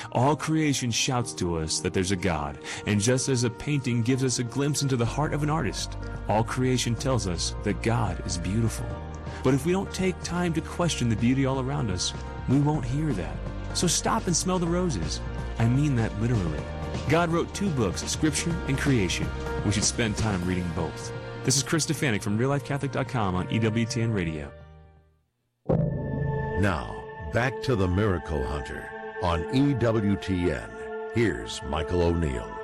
All creation shouts to us that there's a God, and just as a painting gives us a glimpse into the heart of an artist, all creation tells us that God is beautiful. But if we don't take time to question the beauty all around us, we won't hear that. So stop and smell the roses. I mean that literally. God wrote 2 books, Scripture and Creation. We should spend time reading both. This is Chris Stefanik from RealLifeCatholic.com on EWTN Radio. Now, back to the Miracle Hunter on EWTN. Here's Michael O'Neill.